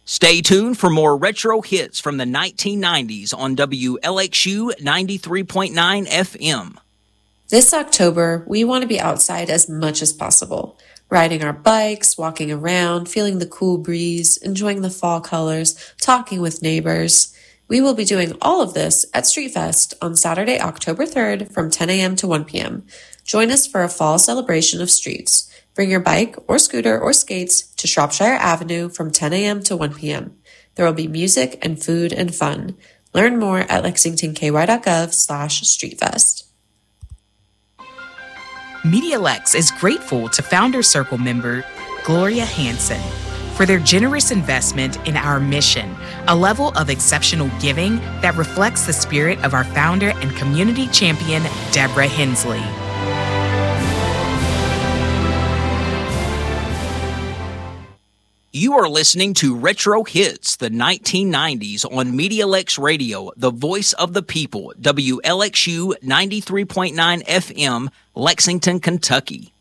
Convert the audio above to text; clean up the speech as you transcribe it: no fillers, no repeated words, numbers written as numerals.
Stay tuned for more retro hits from the 1990s on WLXU 93.9 FM. This October, we want to be outside as much as possible. Riding our bikes, walking around, feeling the cool breeze, enjoying the fall colors, talking with neighbors. We will be doing all of this at Street Fest on Saturday, October 3rd from 10 a.m. to 1 p.m. Join us for a fall celebration of streets. Bring your bike or scooter or skates to Shropshire Avenue from 10 a.m. to 1 p.m. There will be music and food and fun. Learn more at lexingtonky.gov/streetfest. MediaLex is grateful to Founder Circle member Gloria Hansen for their generous investment in our mission, a level of exceptional giving that reflects the spirit of our founder and community champion, Deborah Hensley. You are listening to Retro Hits, the 1990s on MediaLex Radio, the voice of the people, WLXU 93.9 FM, Lexington, Kentucky.